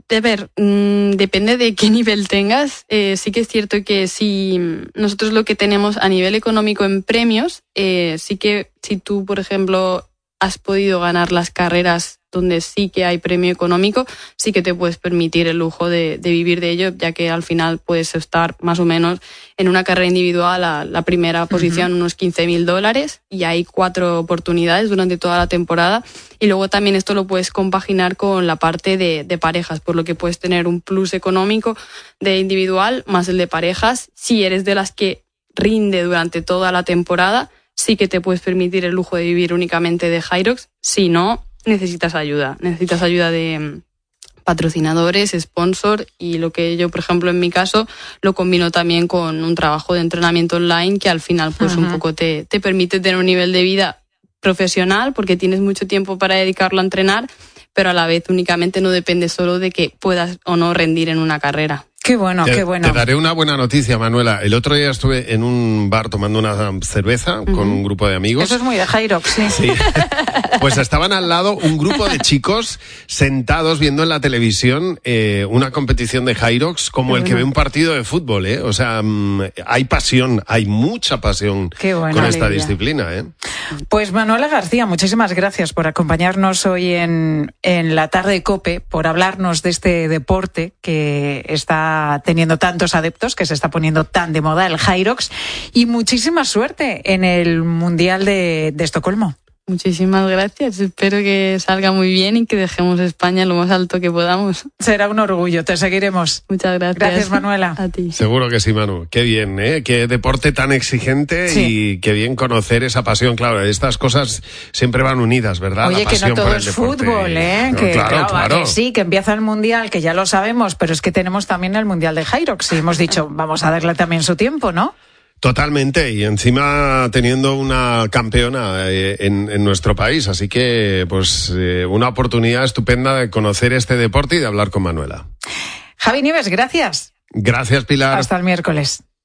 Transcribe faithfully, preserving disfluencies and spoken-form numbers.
a ver, mmm, depende de qué nivel tengas. Eh, sí que es cierto que si nosotros lo que tenemos a nivel económico en premios, eh, sí que si tú, por ejemplo, has podido ganar las carreras donde sí que hay premio económico, sí que te puedes permitir el lujo de, de vivir de ello, ya que al final puedes estar más o menos en una carrera individual a la primera posición, uh-huh. unos quince mil dólares, y hay cuatro oportunidades durante toda la temporada. Y luego también esto lo puedes compaginar con la parte de, de parejas, por lo que puedes tener un plus económico de individual más el de parejas. Si eres de las que rinde durante toda la temporada, sí que te puedes permitir el lujo de vivir únicamente de Hyrox. Si no, necesitas ayuda. Necesitas ayuda de patrocinadores, sponsor, y lo que yo, por ejemplo, en mi caso, lo combino también con un trabajo de entrenamiento online que al final pues uh-huh. un poco te, te permite tener un nivel de vida profesional porque tienes mucho tiempo para dedicarlo a entrenar, pero a la vez únicamente no depende solo de que puedas o no rendir en una carrera. Qué bueno, te, qué bueno. Te daré una buena noticia, Manuela. El otro día estuve en un bar tomando una cerveza uh-huh. con un grupo de amigos. Eso es muy de Hyrox, sí. Sí. Pues estaban al lado un grupo de chicos sentados viendo en la televisión eh, una competición de Hyrox como qué el bueno. que ve un partido de fútbol, ¿eh? O sea, mmm, hay pasión, hay mucha pasión qué buena con alegría. esta disciplina, ¿eh? Pues Manuela García, muchísimas gracias por acompañarnos hoy en, en la tarde COPE, por hablarnos de este deporte que está teniendo tantos adeptos, que se está poniendo tan de moda, el Hyrox, y muchísima suerte en el Mundial de, de Estocolmo. Muchísimas gracias, espero que salga muy bien y que dejemos España lo más alto que podamos. Será un orgullo, te seguiremos. Muchas gracias. Gracias, Manuela. A ti. Seguro que sí, Manu. Qué bien, ¿eh? Qué deporte tan exigente sí. y qué bien conocer esa pasión. Claro, estas cosas siempre van unidas, ¿verdad? Oye, la pasión que no todo por el es deporte. fútbol, ¿eh? No, que, claro, claro, claro. Que sí, que empieza el Mundial, que ya lo sabemos, pero es que tenemos también el Mundial de Hyrox y hemos dicho, vamos a darle también su tiempo, ¿no? Totalmente, y encima teniendo una campeona eh, en, en nuestro país, así que pues eh, una oportunidad estupenda de conocer este deporte y de hablar con Manuela. Javi Nieves, gracias. Gracias, Pilar. Hasta el miércoles.